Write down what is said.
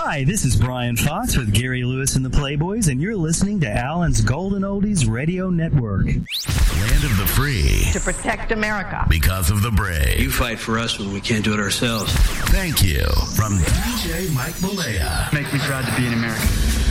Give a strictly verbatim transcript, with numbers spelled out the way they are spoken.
Hi, this is Brian Fox with Gary Lewis and the Playboys, and you're listening to Allen's Golden Oldies Radio Network. Land of the free. To protect America. Because of the brave. You fight for us when we can't do it ourselves. Thank you from D J Mike Malaya. Make me proud to be an American.